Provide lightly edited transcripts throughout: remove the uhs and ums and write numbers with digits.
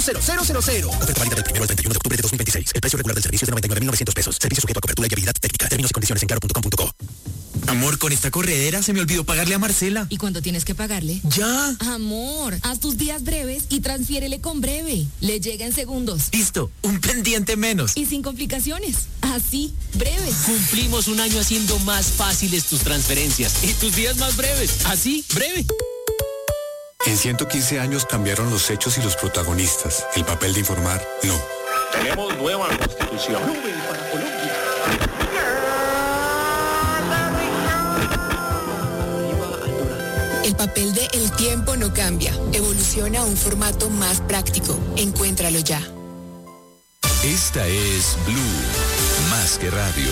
Oferta válida del 1 al 31 de octubre de 2026. El precio regular del servicio es de 99.900 pesos. Servicio sujeto a cobertura y habilidad técnica. Términos y condiciones en claro.com.co. Amor, con esta corredera se me olvidó pagarle a Marcela. ¿Y cuánto tienes que pagarle? ¡Ya! Amor, haz tus días breves y transfiérele con Breve. Le llega en segundos. Listo, un pendiente menos. Y sin complicaciones. Así, Breve. Cumplimos un año haciendo más fáciles tus transferencias y tus días más breves. Así, Breve. En 115 años cambiaron los hechos y los protagonistas. El papel de informar, no. Tenemos nueva constitución. Para Colombia. El papel de El Tiempo no cambia. Evoluciona a un formato más práctico. Encuéntralo ya. Esta es Blue, más que radio.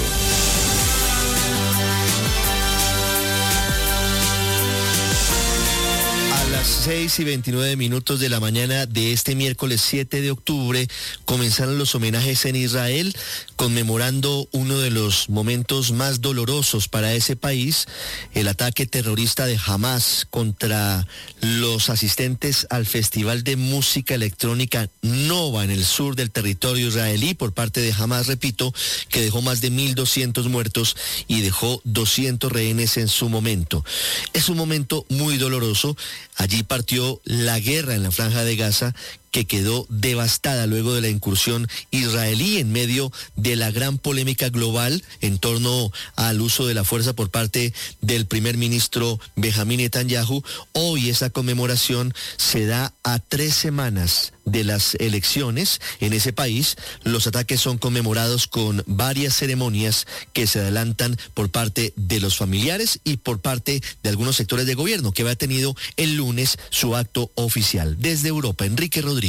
A las 6:29 de la mañana de este miércoles 7 de octubre comenzaron los homenajes en Israel, conmemorando uno de los momentos más dolorosos para ese país, el ataque terrorista de Hamas contra los asistentes al Festival de Música Electrónica Nova en el sur del territorio israelí por parte de Hamas, repito, que dejó más de 1.200 muertos y dejó 200 rehenes en su momento. Es un momento muy doloroso. Allí partió la guerra en la Franja de Gaza, que quedó devastada luego de la incursión israelí en medio de la gran polémica global en torno al uso de la fuerza por parte del primer ministro Benjamín Netanyahu. Hoy esa conmemoración se da a 3 semanas de las elecciones en ese país. Los ataques son conmemorados con varias ceremonias que se adelantan por parte de los familiares y por parte de algunos sectores de gobierno, que había tenido el lunes su acto oficial. Desde Europa, Enrique Rodríguez.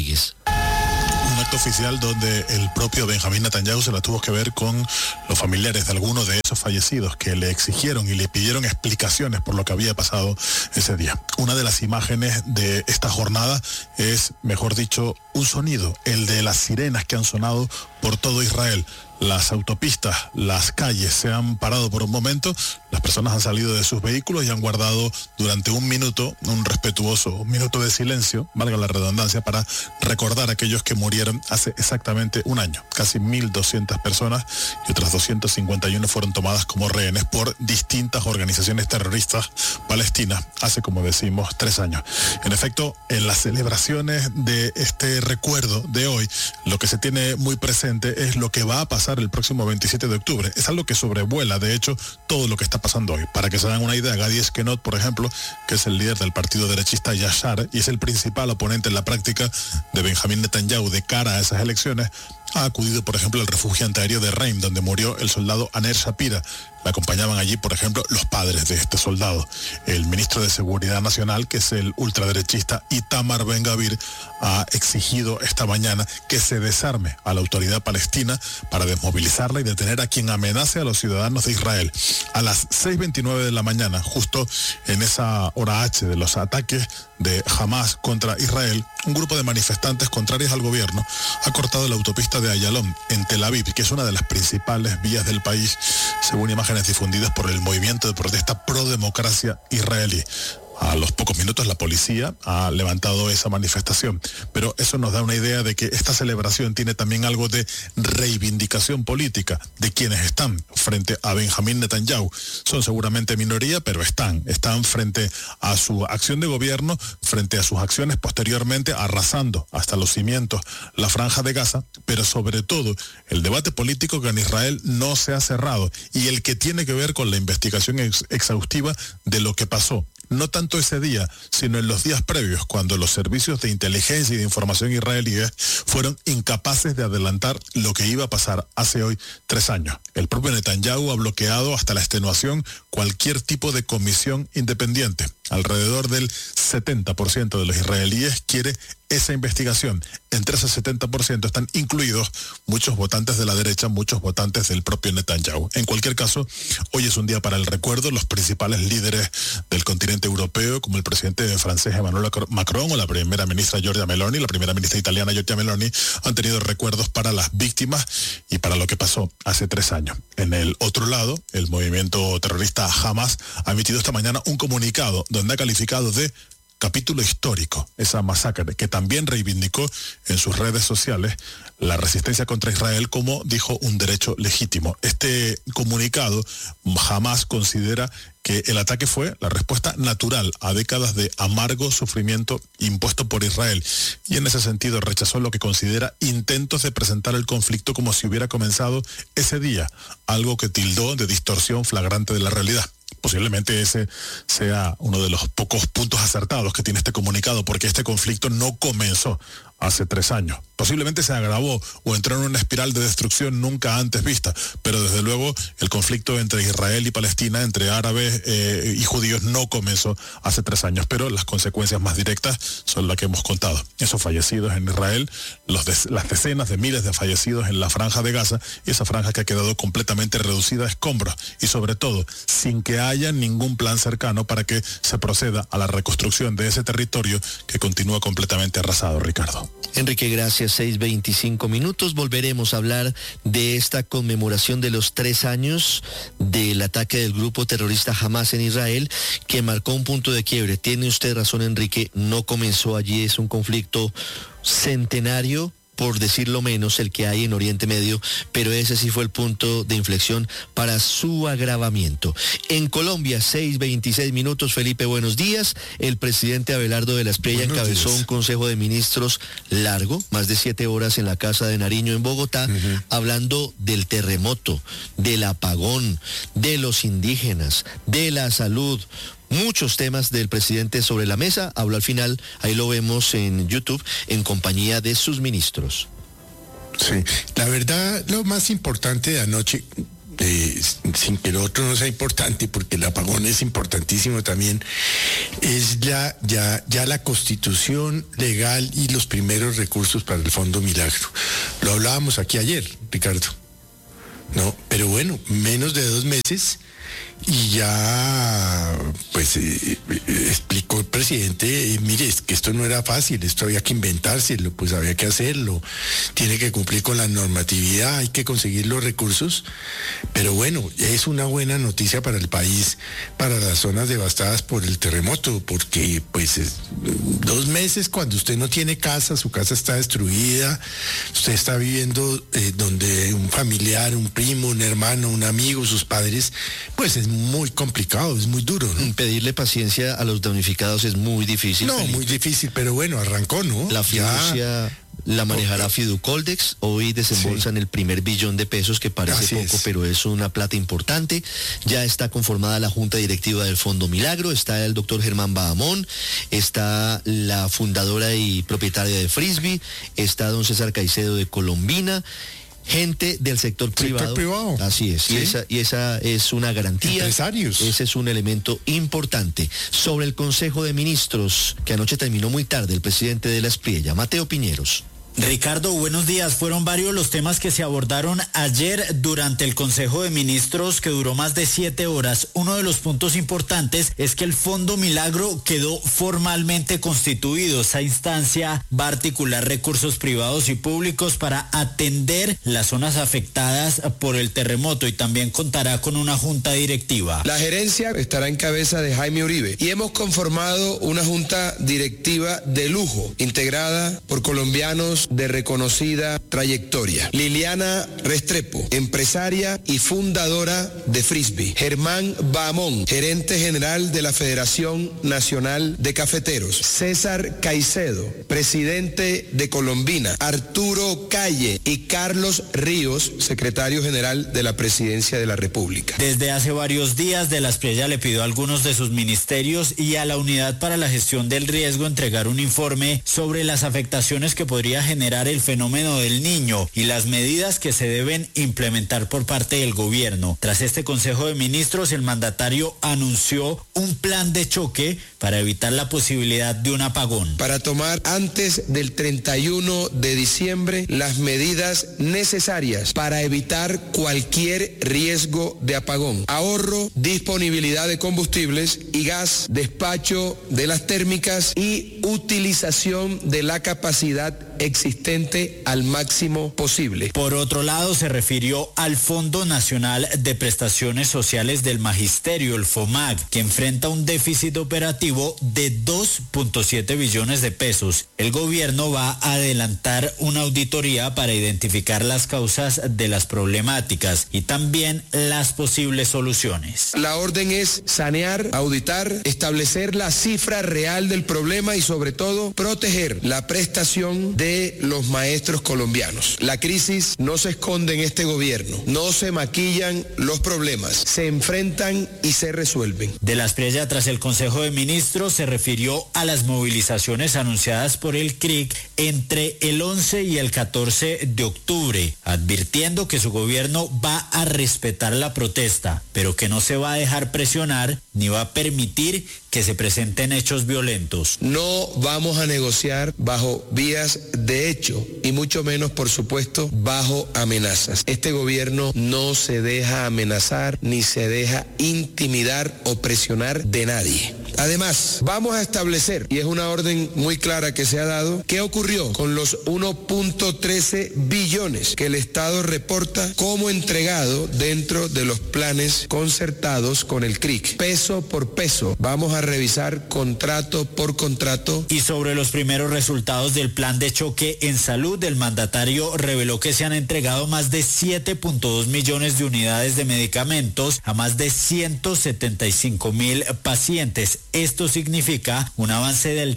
Un acto oficial donde el propio Benjamín Netanyahu se la tuvo que ver con los familiares de algunos de esos fallecidos que le exigieron y le pidieron explicaciones por lo que había pasado ese día. Una de las imágenes de esta jornada es, mejor dicho, un sonido, el de las sirenas que han sonado por todo Israel. Las autopistas, las calles se han parado por un momento, las personas han salido de sus vehículos y han guardado durante un minuto, un minuto de silencio, valga la redundancia, para recordar a aquellos que murieron hace exactamente un año. Casi 1.200 personas y otras 251 fueron tomadas como rehenes por distintas organizaciones terroristas palestinas hace, como decimos, 3 años. En efecto, en las celebraciones de este recuerdo de hoy, lo que se tiene muy presente es lo que va a pasar el próximo 27 de octubre. Es algo que sobrevuela, de hecho, todo lo que está pasando hoy. Para que se den una idea, Gadi Eskenot, por ejemplo, que es el líder del partido derechista Yashar y es el principal oponente en la práctica de Benjamín Netanyahu de cara a esas elecciones, ha acudido, por ejemplo, al refugio antiaéreo de Reim, donde murió el soldado Aner Shapira. Le acompañaban allí, por ejemplo, los padres de este soldado. El ministro de Seguridad Nacional, que es el ultraderechista Itamar Ben Gavir, ha exigido esta mañana que se desarme a la autoridad palestina para desmovilizarla y detener a quien amenace a los ciudadanos de Israel. A las 6:29 de la mañana, justo en esa hora H de los ataques de Hamas contra Israel, un grupo de manifestantes contrarios al gobierno ha cortado la autopista de Ayalon en Tel Aviv, que es una de las principales vías del país, según imágenes difundidas por el movimiento de protesta pro democracia israelí. A los pocos minutos la policía ha levantado esa manifestación, pero eso nos da una idea de que esta celebración tiene también algo de reivindicación política de quienes están frente a Benjamín Netanyahu. Son seguramente minoría, pero están frente a su acción de gobierno, frente a sus acciones posteriormente arrasando hasta los cimientos la Franja de Gaza, pero sobre todo el debate político que en Israel no se ha cerrado y el que tiene que ver con la investigación exhaustiva de lo que pasó. No tanto ese día, sino en los días previos, cuando los servicios de inteligencia y de información israelíes fueron incapaces de adelantar lo que iba a pasar hace hoy 3 años. El propio Netanyahu ha bloqueado hasta la extenuación cualquier tipo de comisión independiente. Alrededor del 70% de los israelíes quiere esa investigación. Entre ese 70% están incluidos muchos votantes de la derecha, muchos votantes del propio Netanyahu. En cualquier caso, hoy es un día para el recuerdo. Los principales líderes del continente europeo, como el presidente francés Emmanuel Macron o la primera ministra Giorgia Meloni, la primera ministra italiana Giorgia Meloni, han tenido recuerdos para las víctimas y para lo que pasó hace 3 años. En el otro lado, el movimiento terrorista Hamas ha emitido esta mañana un comunicado donde ha calificado de capítulo histórico, esa masacre, que también reivindicó en sus redes sociales la resistencia contra Israel como, dijo, un derecho legítimo. Este comunicado jamás considera que el ataque fue la respuesta natural a décadas de amargo sufrimiento impuesto por Israel, y en ese sentido rechazó lo que considera intentos de presentar el conflicto como si hubiera comenzado ese día, algo que tildó de distorsión flagrante de la realidad. Posiblemente ese sea uno de los pocos puntos acertados que tiene este comunicado, porque este conflicto no comenzó hace 3 años. Posiblemente se agravó o entró en una espiral de destrucción nunca antes vista, pero desde luego el conflicto entre Israel y Palestina, entre árabes y judíos, no comenzó hace 3 años, pero las consecuencias más directas son las que hemos contado. Esos fallecidos en Israel, las decenas de miles de fallecidos en la franja de Gaza, y esa franja que ha quedado completamente reducida a escombros, y sobre todo sin que haya ningún plan cercano para que se proceda a la reconstrucción de ese territorio que continúa completamente arrasado, Ricardo. Enrique, gracias. 6:25 minutos. Volveremos a hablar de esta conmemoración de los 3 años del ataque del grupo terrorista Hamas en Israel, que marcó un punto de quiebre. Tiene usted razón, Enrique, no comenzó allí, es un conflicto centenario, por decirlo menos, el que hay en Oriente Medio, pero ese sí fue el punto de inflexión para su agravamiento. En Colombia, 6:26 minutos. Felipe, buenos días. El presidente Abelardo de la Espriella encabezó un consejo de ministros largo, más de 7 horas en la Casa de Nariño en Bogotá, hablando del terremoto, del apagón, de los indígenas, de la salud. Muchos temas del presidente sobre la mesa. Habló al final, ahí lo vemos en YouTube, en compañía de sus ministros. Sí, la verdad, lo más importante de anoche, sin que lo otro no sea importante, porque el apagón es importantísimo también, es ya la constitución legal y los primeros recursos para el Fondo Milagro. Lo hablábamos aquí ayer, Ricardo. No, pero bueno, menos de 2 meses y ya pues explicó el presidente, mire, es que esto no era fácil, esto había que inventárselo, pues había que hacerlo, tiene que cumplir con la normatividad, hay que conseguir los recursos, pero bueno, es una buena noticia para el país, para las zonas devastadas por el terremoto, porque pues 2 meses cuando usted no tiene casa, su casa está destruida, usted está viviendo donde un familiar, un primo, un hermano, un amigo, sus padres, pues es muy complicado, es muy duro, ¿no? Pedirle paciencia a los damnificados es muy difícil. No, Felipe. Muy difícil, pero bueno, arrancó, ¿no? La fiducia la manejará Fiducoldex. Hoy desembolsan el primer billón de pesos, que parece poco, pero es una plata importante. Ya está conformada la junta directiva del Fondo Milagro, está el doctor Germán Bahamón, está la fundadora y propietaria de Frisbee, está don César Caicedo de Colombina, gente del sector privado. Así es, ¿sí? y esa es una garantía. Empresarios. Ese es un elemento importante. Sobre el Consejo de Ministros, que anoche terminó muy tarde, el presidente de la Espriella, Mateo Piñeros. Ricardo, buenos días. Fueron varios los temas que se abordaron ayer durante el Consejo de Ministros, que duró más de 7 horas. Uno de los puntos importantes es que el Fondo Milagro quedó formalmente constituido. Esa instancia va a articular recursos privados y públicos para atender las zonas afectadas por el terremoto, y también contará con una junta directiva. La gerencia estará en cabeza de Jaime Uribe y hemos conformado una junta directiva de lujo, integrada por colombianos de reconocida trayectoria. Liliana Restrepo, empresaria y fundadora de Frisbee. Germán Bahamón, gerente general de la Federación Nacional de Cafeteros. César Caicedo, presidente de Colombina. Arturo Calle y Carlos Ríos, secretario general de la Presidencia de la República. Desde hace varios días, de la Espriella le pidió a algunos de sus ministerios y a la Unidad para la Gestión del Riesgo entregar un informe sobre las afectaciones que podría generar el fenómeno del Niño y las medidas que se deben implementar por parte del gobierno. Tras este Consejo de Ministros, el mandatario anunció un plan de choque para evitar la posibilidad de un apagón. Para tomar antes del 31 de diciembre las medidas necesarias para evitar cualquier riesgo de apagón. Ahorro, disponibilidad de combustibles y gas, despacho de las térmicas y utilización de la capacidad existente al máximo posible. Por otro lado, se refirió al Fondo Nacional de Prestaciones Sociales del Magisterio, el FOMAG, que enfrenta un déficit operativo de 2.7 billones de pesos. El gobierno va a adelantar una auditoría para identificar las causas de las problemáticas y también las posibles soluciones. La orden es sanear, auditar, establecer la cifra real del problema y sobre todo proteger la prestación de los maestros colombianos. La crisis no se esconde en este gobierno, no se maquillan los problemas, se enfrentan y se resuelven. De la Espriella, tras el Consejo de Ministros, se refirió a las movilizaciones anunciadas por el CRIC entre el 11 y el 14 de octubre, advirtiendo que su gobierno va a respetar la protesta, pero que no se va a dejar presionar ni va a permitir que se presenten hechos violentos. No vamos a negociar bajo vías de hecho y mucho menos, por supuesto, bajo amenazas. Este gobierno no se deja amenazar ni se deja intimidar o presionar de nadie. Además, vamos a establecer, y es una orden muy clara que se ha dado, qué ocurrió con los 1.13 billones que el Estado reporta como entregado dentro de los planes concertados con el CRIC. Peso por peso, vamos a revisar contrato por contrato. Y sobre los primeros resultados del plan de choque en salud, el mandatario reveló que se han entregado más de 7.2 millones de unidades de medicamentos a más de 175,000 pacientes. Esto significa un avance del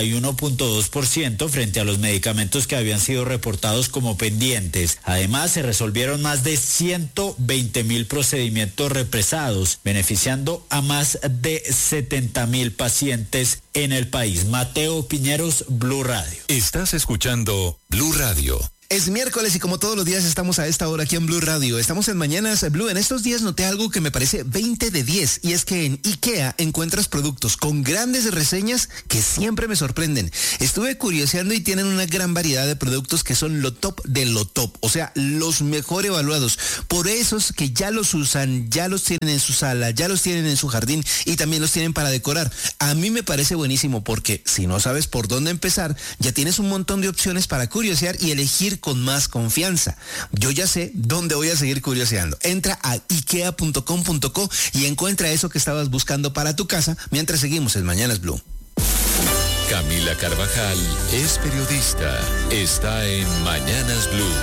31.2% frente a los medicamentos que habían sido reportados como pendientes. Además, se resolvieron más de 120,000 procedimientos represados, beneficiando a más de 70,000 pacientes en el país. Mateo Piñeros, Blue Radio. Estás escuchando Blue Radio. Es miércoles y como todos los días estamos a esta hora aquí en Blue Radio. Estamos en Mañanas Blue. En estos días noté algo que me parece 20 de 10 y es que en IKEA encuentras productos con grandes reseñas que siempre me sorprenden. Estuve curioseando y tienen una gran variedad de productos que son lo top de lo top, o sea, los mejor evaluados. Por esos que ya los usan, ya los tienen en su sala, ya los tienen en su jardín y también los tienen para decorar. A mí me parece buenísimo porque si no sabes por dónde empezar, ya tienes un montón de opciones para curiosear y elegir con más confianza. Yo ya sé dónde voy a seguir curioseando. Entra a ikea.com.co y encuentra eso que estabas buscando para tu casa mientras seguimos en Mañanas Blue. Camila Carvajal es periodista. Está en Mañanas Blue.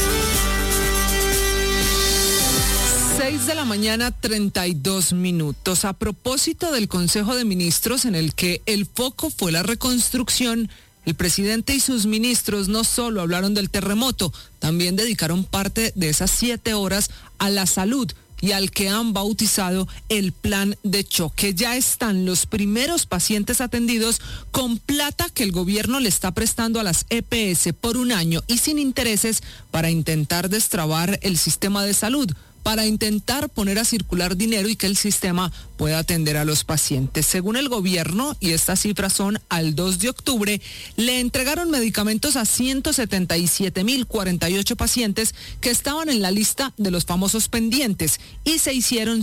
6:32 a.m. A propósito del Consejo de Ministros en el que el foco fue la reconstrucción, el presidente y sus ministros no solo hablaron del terremoto, también dedicaron parte de esas 7 horas a la salud y al que han bautizado el plan de choque. Ya están los primeros pacientes atendidos con plata que el gobierno le está prestando a las EPS por un año y sin intereses para intentar destrabar el sistema de salud, para intentar poner a circular dinero y que el sistema pueda atender a los pacientes. Según el gobierno, y estas cifras son al 2 de octubre, le entregaron medicamentos a 177,048 pacientes que estaban en la lista de los famosos pendientes y se hicieron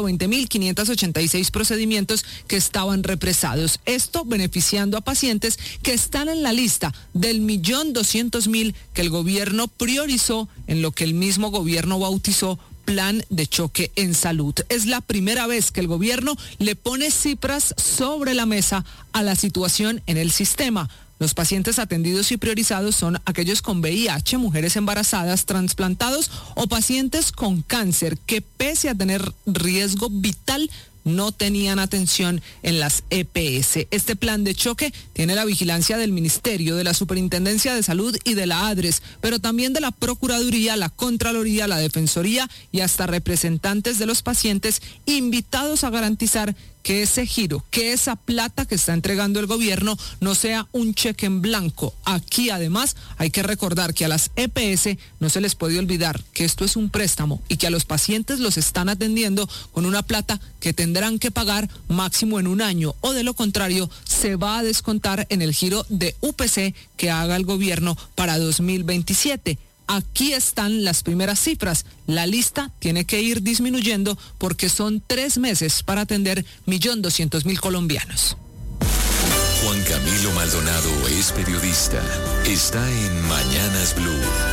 120,586 procedimientos que estaban represados. Esto beneficiando a pacientes que están en la lista del 1.200.000 que el gobierno priorizó en lo que el mismo gobierno bautizó plan de choque en salud. Es la primera vez que el gobierno le pone cifras sobre la mesa a la situación en el sistema. Los pacientes atendidos y priorizados son aquellos con VIH, mujeres embarazadas, trasplantados o pacientes con cáncer que pese a tener riesgo vital no tenían atención en las EPS. Este plan de choque tiene la vigilancia del Ministerio, de la Superintendencia de Salud y de la ADRES, pero también de la Procuraduría, la Contraloría, la Defensoría y hasta representantes de los pacientes invitados a garantizar que ese giro, que esa plata que está entregando el gobierno no sea un cheque en blanco. Aquí además hay que recordar que a las EPS no se les puede olvidar que esto es un préstamo y que a los pacientes los están atendiendo con una plata que tendrán que pagar máximo en un año o de lo contrario se va a descontar en el giro de UPC que haga el gobierno para 2027. Aquí están las primeras cifras. La lista tiene que ir disminuyendo porque son 3 meses para atender 1.200.000 colombianos. Juan Camilo Maldonado es periodista. Está en Mañanas Blue.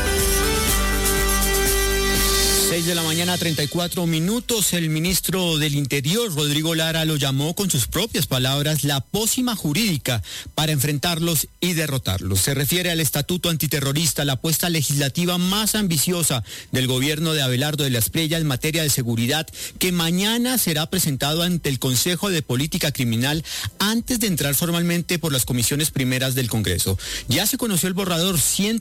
6 de la mañana, 34 minutos. El ministro del Interior, Rodrigo Lara, lo llamó con sus propias palabras la pócima jurídica para enfrentarlos y derrotarlos. Se refiere al estatuto antiterrorista, la apuesta legislativa más ambiciosa del gobierno de Abelardo de la Espriella en materia de seguridad, que mañana será presentado ante el Consejo de Política Criminal antes de entrar formalmente por las comisiones primeras del Congreso. Ya se conoció el borrador,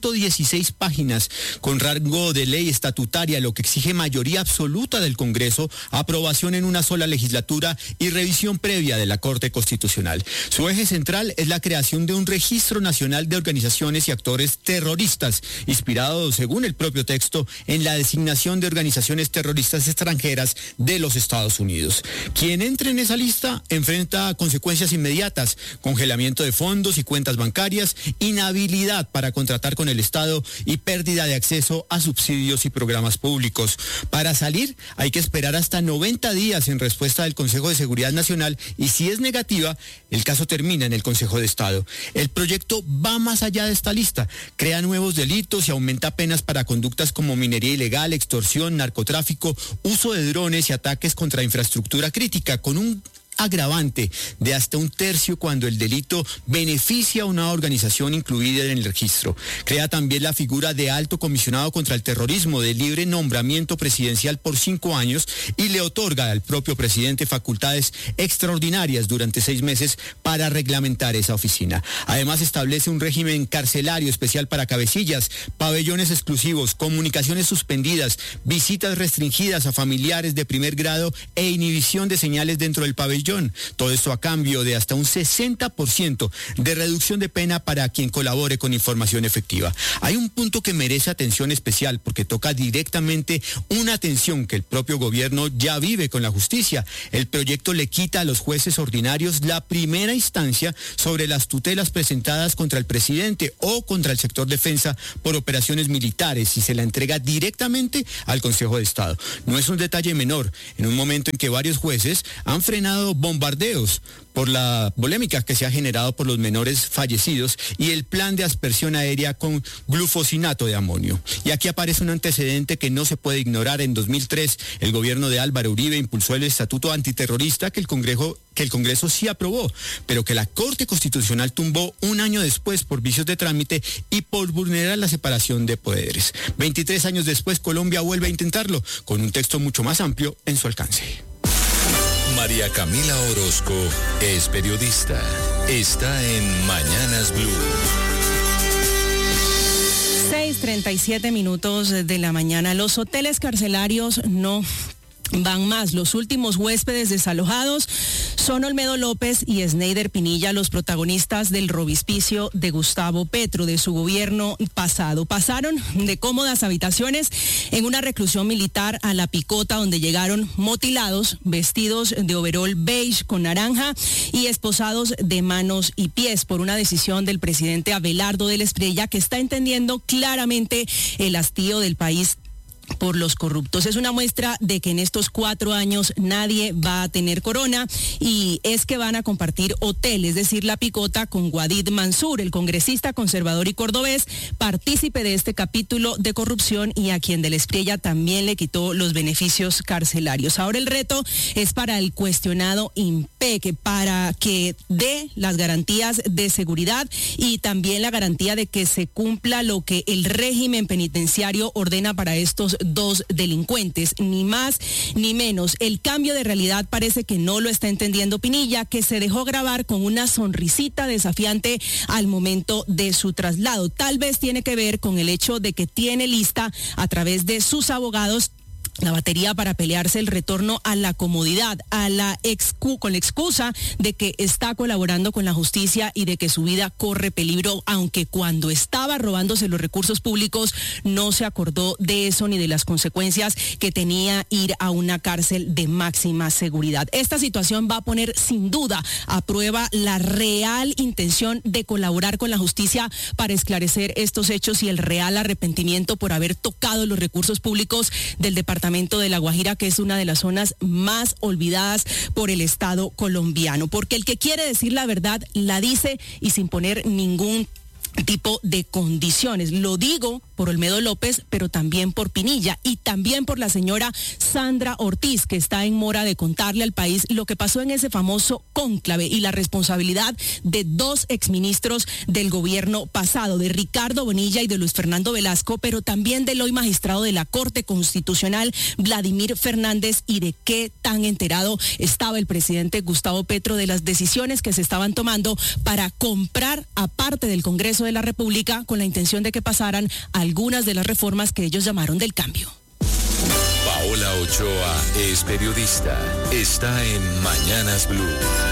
116 páginas con rango de ley estatutaria, lo que exige mayoría absoluta del Congreso, aprobación en una sola legislatura y revisión previa de la Corte Constitucional. Su eje central es la creación de un registro nacional de organizaciones y actores terroristas, inspirado, según el propio texto, en la designación de organizaciones terroristas extranjeras de los Estados Unidos. Quien entre en esa lista enfrenta consecuencias inmediatas: congelamiento de fondos y cuentas bancarias, inhabilidad para contratar con el Estado y pérdida de acceso a subsidios y programas públicos. Para salir hay que esperar hasta 90 días en respuesta del Consejo de Seguridad Nacional y si es negativa, el caso termina en el Consejo de Estado. El proyecto va más allá de esta lista, crea nuevos delitos y aumenta penas para conductas como minería ilegal, extorsión, narcotráfico, uso de drones y ataques contra infraestructura crítica, con un agravante de hasta un tercio cuando el delito beneficia a una organización incluida en el registro. Crea también la figura de alto comisionado contra el terrorismo de libre nombramiento presidencial por 5 años y le otorga al propio presidente facultades extraordinarias durante 6 meses para reglamentar esa oficina. Además establece un régimen carcelario especial para cabecillas, pabellones exclusivos, comunicaciones suspendidas, visitas restringidas a familiares de primer grado e inhibición de señales dentro del pabellón. Todo esto a cambio de hasta un 60% de reducción de pena para quien colabore con información efectiva. Hay un punto que merece atención especial porque toca directamente una tensión que el propio gobierno ya vive con la justicia. El proyecto le quita a los jueces ordinarios la primera instancia sobre las tutelas presentadas contra el presidente o contra el sector defensa por operaciones militares y se la entrega directamente al Consejo de Estado. No es un detalle menor, en un momento en que varios jueces han frenado bombardeos por la polémica que se ha generado por los menores fallecidos y el plan de aspersión aérea con glufosinato de amonio. Y aquí aparece un antecedente que no se puede ignorar. En 2003, el gobierno de Álvaro Uribe impulsó el estatuto antiterrorista que el Congreso sí aprobó, pero que la Corte Constitucional tumbó un año después por vicios de trámite y por vulnerar la separación de poderes. 23 años después, Colombia vuelve a intentarlo, con un texto mucho más amplio en su alcance. María Camila Orozco es periodista. Está en Mañanas Blue. 6:37 minutos de la mañana. Los hoteles carcelarios no van más. Los últimos huéspedes desalojados son Olmedo López y Sneider Pinilla, los protagonistas del robispicio de Gustavo Petro, de su gobierno pasado. Pasaron de cómodas habitaciones en una reclusión militar a La Picota, donde llegaron motilados, vestidos de overol beige con naranja y esposados de manos y pies por una decisión del presidente Abelardo de la Espriella, que está entendiendo claramente el hastío del país por los corruptos. Es una muestra de que en estos 4 años nadie va a tener corona y es que van a compartir hotel, es decir, La Picota con Guadid Mansur, el congresista conservador y cordobés, partícipe de este capítulo de corrupción y a quien de la Espriella también le quitó los beneficios carcelarios. Ahora el reto es para el cuestionado INPEC, para que dé las garantías de seguridad y también la garantía de que se cumpla lo que el régimen penitenciario ordena para estos 2 delincuentes, ni más ni menos. El cambio de realidad parece que no lo está entendiendo Pinilla, que se dejó grabar con una sonrisita desafiante al momento de su traslado. Tal vez tiene que ver con el hecho de que tiene lista a través de sus abogados la batería para pelearse el retorno a la comodidad, con la excusa de que está colaborando con la justicia y de que su vida corre peligro, aunque cuando estaba robándose los recursos públicos no se acordó de eso ni de las consecuencias que tenía ir a una cárcel de máxima seguridad. Esta situación va a poner sin duda a prueba la real intención de colaborar con la justicia para esclarecer estos hechos y el real arrepentimiento por haber tocado los recursos públicos del Departamento departamento de La Guajira, que es una de las zonas más olvidadas por el Estado colombiano. Porque el que quiere decir la verdad, la dice y sin poner ningún tipo de condiciones. Lo digo por Olmedo López, pero también por Pinilla y también por la señora Sandra Ortiz, que está en mora de contarle al país lo que pasó en ese famoso cónclave y la responsabilidad de 2 exministros del gobierno pasado, de Ricardo Bonilla y de Luis Fernando Velasco, pero también del hoy magistrado de la Corte Constitucional, Vladimir Fernández, y de qué tan enterado estaba el presidente Gustavo Petro de las decisiones que se estaban tomando para comprar a parte del Congreso de la República con la intención de que pasaran algunas de las reformas que ellos llamaron del cambio. Paola Ochoa es periodista. Está en Mañanas Blue.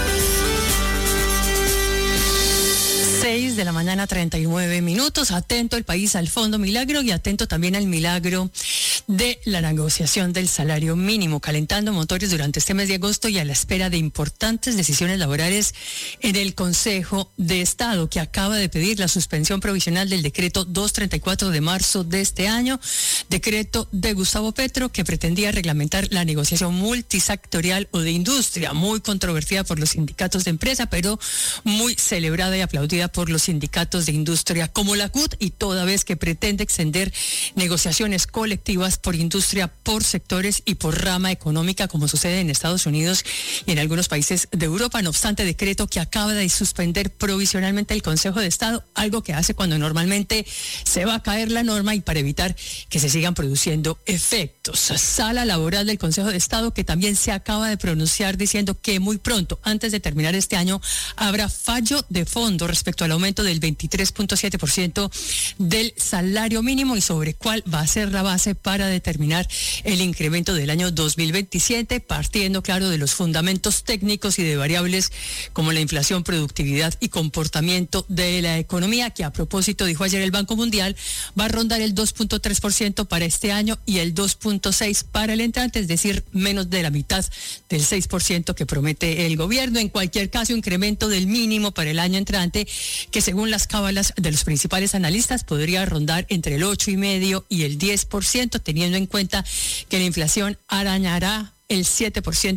6 de la mañana, 39 minutos. Atento el país al Fondo Milagro y atento también al milagro de la negociación del salario mínimo, calentando motores durante este mes de agosto y a la espera de importantes decisiones laborales en el Consejo de Estado, que acaba de pedir la suspensión provisional del decreto 234 de marzo de este año, decreto de Gustavo Petro, que pretendía reglamentar la negociación multisectorial o de industria, muy controvertida por los sindicatos de empresa, pero muy celebrada y aplaudida por los sindicatos de industria como la CUT, y toda vez que pretende extender negociaciones colectivas por industria, por sectores y por rama económica, como sucede en Estados Unidos y en algunos países de Europa. No obstante, decreto que acaba de suspender provisionalmente el Consejo de Estado, algo que hace cuando normalmente se va a caer la norma y para evitar que se sigan produciendo efectos. Sala laboral del Consejo de Estado, que también se acaba de pronunciar diciendo que muy pronto, antes de terminar este año, habrá fallo de fondo respecto al aumento del 23.7% del salario mínimo y sobre cuál va a ser la base para determinar el incremento del año 2027, partiendo, claro, de los fundamentos técnicos y de variables como la inflación, productividad y comportamiento de la economía, que a propósito, dijo ayer el Banco Mundial, va a rondar el 2.3% para este año y el 2.6% para el entrante, es decir, menos de la mitad del 6% que promete el gobierno. En cualquier caso, incremento del mínimo para el año entrante, que según las cábalas de los principales analistas podría rondar entre el 8,5% y el 10%, teniendo en cuenta que la inflación arañará el 7%